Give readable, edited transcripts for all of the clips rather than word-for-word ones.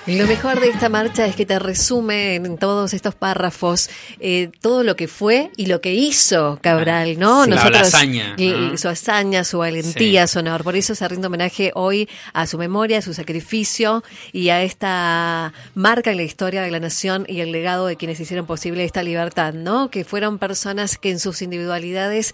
Lo mejor de esta marcha es que te resume en todos estos párrafos todo lo que fue y lo que hizo Cabral, ¿no? Sí, Nosotros, la hazaña, ¿no? Su hazaña, su valentía, sí. su honor. Por eso se rinde homenaje hoy a su memoria, a su sacrificio y a esta marca en la historia de la nación y el legado de quienes hicieron posible esta libertad, ¿no? Que fueron personas que en sus individualidades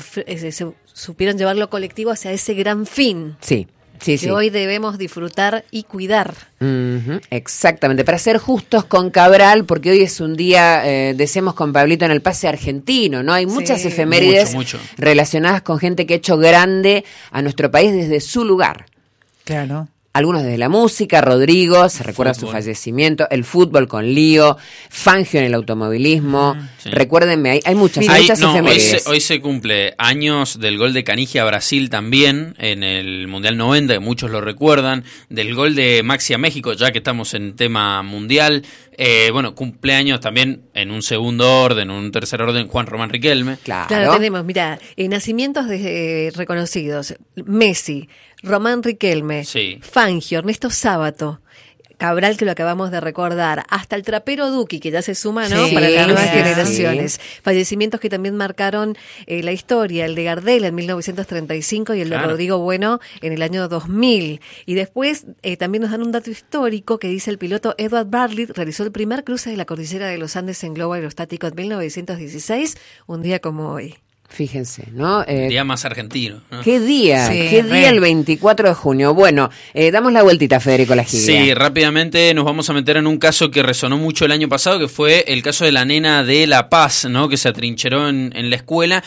supieron llevarlo colectivo hacia ese gran fin. Sí. Sí, que sí. hoy debemos disfrutar y cuidar. Exactamente, para ser justos con Cabral, porque hoy es un día, decíamos con Pablito, en el pase argentino, ¿no? Hay muchas efemérides mucho. relacionadas con gente que ha hecho grande a nuestro país desde su lugar. Claro. Algunos desde la música, Rodrigo, se recuerda su fallecimiento, el fútbol con Lío, Fangio en el automovilismo, sí. Recuérdenme, hay muchas efemérides. Hoy se cumple años del gol de Canigia a Brasil también, en el Mundial 90, que muchos lo recuerdan, del gol de Maxi a México, ya que estamos en tema mundial. Cumpleaños también en un segundo orden, un tercer orden, Juan Román Riquelme. Claro, tenemos, mira, nacimientos de reconocidos: Messi, Román Riquelme, sí. Fangio, Ernesto Sábato, Cabral, que lo acabamos de recordar, hasta el trapero Duki, que ya se suma, ¿no? Sí, para las nuevas sí. generaciones. Fallecimientos que también marcaron la historia, el de Gardel en 1935 y el de Rodrigo Bueno en el año 2000. Y después también nos dan un dato histórico que dice: el piloto Edward Bartlett realizó el primer cruce de la cordillera de los Andes en globo aerostático en 1916, un día como hoy. Fíjense, ¿no? El día más argentino, ¿no? ¿Qué día? Sí, ¿Qué día el 24 de junio? Bueno, damos la vueltita, Federico Lajiglia. Sí, rápidamente nos vamos a meter en un caso que resonó mucho el año pasado, que fue el caso de la nena de La Paz, ¿no? Que se atrincheró en la escuela,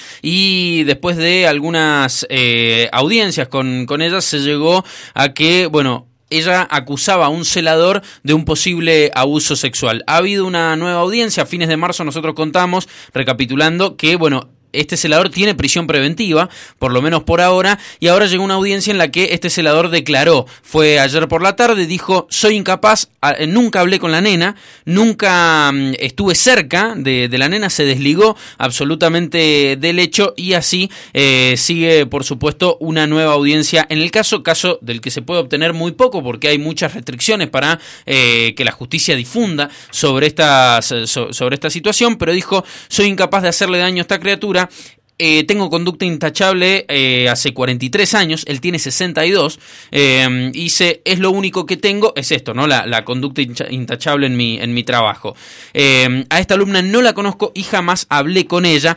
y después de algunas audiencias con ella se llegó a que, ella acusaba a un celador de un posible abuso sexual. Ha habido una nueva audiencia, a fines de marzo nosotros contamos, recapitulando, que, este celador tiene prisión preventiva, por lo menos por ahora, y ahora llegó una audiencia en la que este celador declaró. Fue ayer por la tarde, dijo: soy incapaz, nunca hablé con la nena, nunca estuve cerca de la nena, se desligó absolutamente del hecho, y así sigue, por supuesto, una nueva audiencia en el caso del que se puede obtener muy poco, porque hay muchas restricciones para que la justicia difunda sobre esta situación, pero dijo: soy incapaz de hacerle daño a esta criatura. Tengo conducta intachable hace 43 años, él tiene 62, dice: es lo único que tengo, es esto, ¿no? La conducta intachable en mi trabajo. A esta alumna no la conozco y jamás hablé con ella,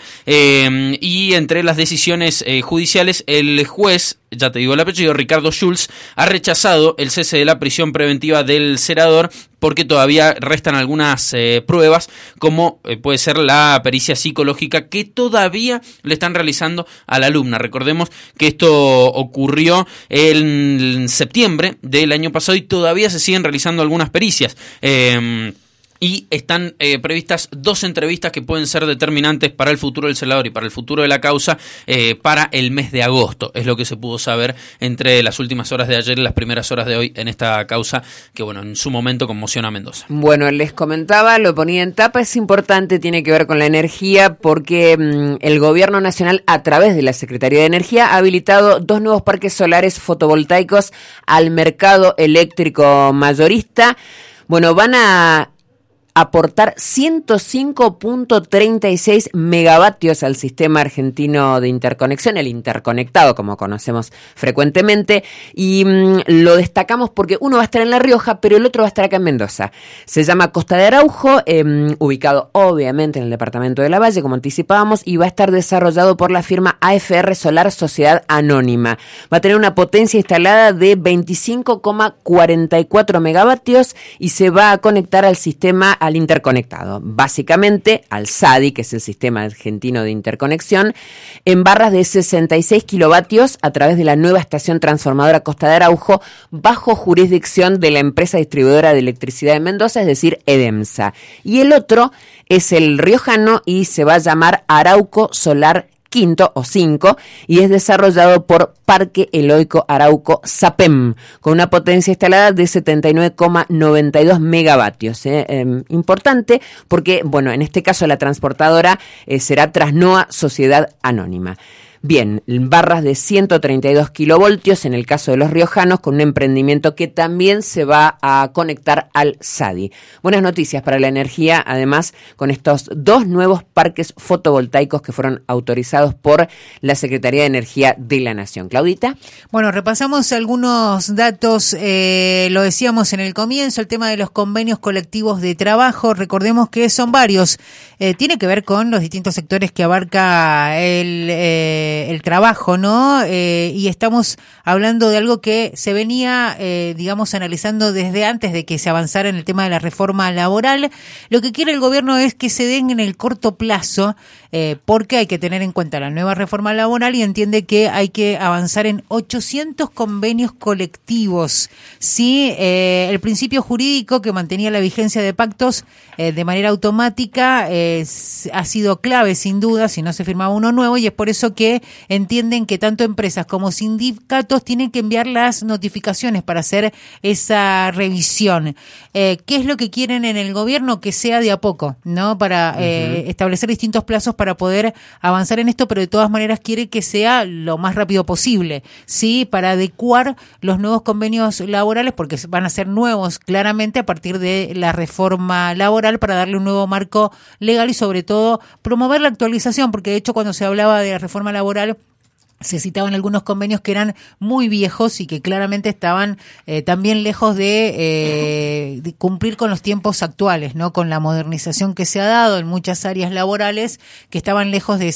y entre las decisiones judiciales, el juez, ya te digo el apellido, Ricardo Schulz, ha rechazado el cese de la prisión preventiva del celador porque todavía restan algunas pruebas, como puede ser la pericia psicológica que todavía le están realizando a la alumna. Recordemos que esto ocurrió en septiembre del año pasado y todavía se siguen realizando algunas pericias. Y están previstas 2 entrevistas que pueden ser determinantes para el futuro del celador y para el futuro de la causa para el mes de agosto. Es lo que se pudo saber entre las últimas horas de ayer y las primeras horas de hoy en esta causa que, en su momento conmociona a Mendoza. Bueno, les comentaba, lo ponía en tapa, es importante, tiene que ver con la energía, porque el Gobierno Nacional, a través de la Secretaría de Energía, ha habilitado 2 nuevos parques solares fotovoltaicos al mercado eléctrico mayorista. Van a aportar 105.36 megavatios al sistema argentino de interconexión, el interconectado, como conocemos frecuentemente, y lo destacamos porque uno va a estar en La Rioja, pero el otro va a estar acá en Mendoza. Se llama Costa de Araujo, ubicado obviamente en el departamento de La Valle, como anticipábamos, y va a estar desarrollado por la firma AFR Solar Sociedad Anónima. Va a tener una potencia instalada de 25,44 megavatios y se va a conectar al sistema al interconectado, básicamente al SADI, que es el Sistema Argentino de Interconexión, en barras de 66 kilovatios a través de la nueva estación transformadora Costa de Araujo, bajo jurisdicción de la empresa distribuidora de electricidad de Mendoza, es decir, EDEMSA. Y el otro es el riojano y se va a llamar Arauco Solar quinto o 5 y es desarrollado por Parque Eloico Arauco SAPEM con una potencia instalada de 79,92 megavatios. Importante porque, en este caso la transportadora será Trasnoa Sociedad Anónima. Bien, barras de 132 kilovoltios en el caso de los riojanos, con un emprendimiento que también se va a conectar al SADI. Buenas noticias para la energía, además, con estos 2 nuevos parques fotovoltaicos que fueron autorizados por la Secretaría de Energía de la Nación. Claudita. Bueno, repasamos algunos datos, lo decíamos en el comienzo, el tema de los convenios colectivos de trabajo, recordemos que son varios, tiene que ver con los distintos sectores que abarca el trabajo, ¿no? Y estamos hablando de algo que se venía, digamos, analizando desde antes de que se avanzara en el tema de la reforma laboral. Lo que quiere el gobierno es que se den en el corto plazo, porque hay que tener en cuenta la nueva reforma laboral y entiende que hay que avanzar en 800 convenios colectivos. Sí, el principio jurídico que mantenía la vigencia de pactos de manera automática ha sido clave sin duda si no se firmaba uno nuevo, y es por eso que entienden que tanto empresas como sindicatos tienen que enviar las notificaciones para hacer esa revisión. ¿Qué es lo que quieren en el gobierno? Que sea de a poco, ¿no? Para establecer distintos plazos para poder avanzar en esto, pero de todas maneras quiere que sea lo más rápido posible, ¿sí? Para adecuar los nuevos convenios laborales, porque van a ser nuevos claramente a partir de la reforma laboral, para darle un nuevo marco legal y sobre todo promover la actualización, porque de hecho cuando se hablaba de la reforma laboral se citaban algunos convenios que eran muy viejos y que claramente estaban también lejos de cumplir con los tiempos actuales, ¿no? Con la modernización que se ha dado en muchas áreas laborales, que estaban lejos de